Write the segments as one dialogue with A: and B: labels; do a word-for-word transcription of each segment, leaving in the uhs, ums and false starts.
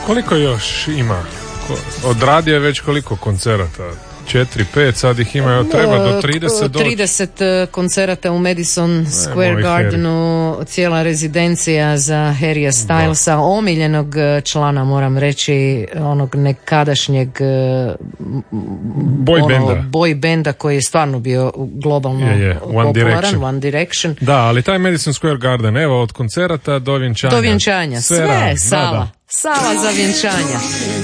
A: Koliko još ima? Odradio je već koliko koncerata? četiri, pet, sad ih ima, evo treba do trideset doći.
B: trideset koncerata u Madison Square
A: moj
B: Gardenu, cijela rezidencija za Harrya Stylesa, omiljenog člana, moram reći, onog nekadašnjeg
A: boy benda.
B: Ono, boy benda koji je stvarno bio globalno
A: je, je. One
B: popularan,
A: Direction.
B: One Direction.
A: Da, ali taj Madison Square Garden, evo, od koncerata do vjenčanja.
B: Do vjenčanja, sve, sve sala. Da, da. Sala za vjenčanja.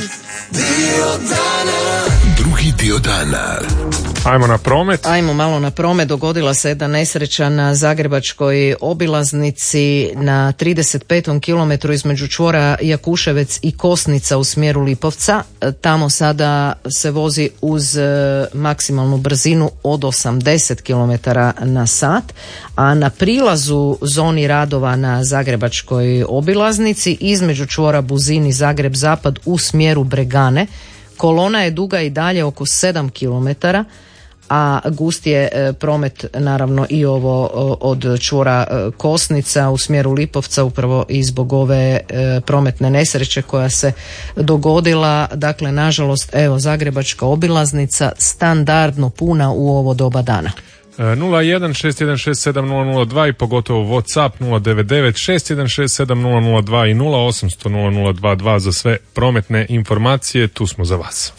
C: Drugi dio dana.
A: Ajmo na promet.
B: Ajmo malo na promet. Dogodila se jedna nesreća na zagrebačkoj obilaznici na trideset petom kilometru između čvora Jakuševec i Kosnica u smjeru Lipovca. Tamo sada se vozi uz maksimalnu brzinu od osamdeset kilometara na sat, a na prilazu zoni radova na zagrebačkoj obilaznici između čvora Buzin i Zagreb Zapad u smjeru Bregane kolona je duga i dalje oko sedam kilometara, a gust je e, promet naravno i ovo o, od čvora e, Kosnica u smjeru Lipovca, upravo i zbog ove e, prometne nesreće koja se dogodila. Dakle, nažalost, evo, zagrebačka obilaznica standardno puna u ovo doba dana.
A: nula jedan šest jedan šest sedam nula nula dva i pogotovo WhatsApp nula devet devet šest jedan šest sedam nula nula dva i nula osam sto nula nula dva dva za sve prometne informacije. Tu smo za vas.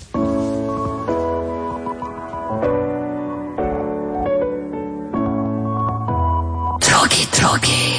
C: Drogi, drogi.